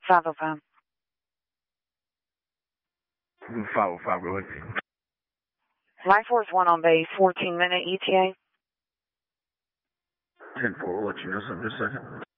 505. 505, go ahead. Life Force 1 on base, 14-minute ETA. 10-4, we'll let you know something in just a second.